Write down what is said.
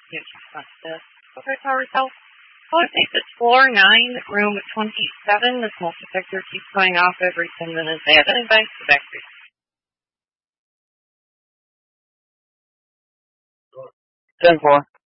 Yes, that's this. Okay, Tower Health. Oh, I think it's floor 9, room 27. This multi-sector keeps going off every 10 minutes. They have anybody to back to 10-4.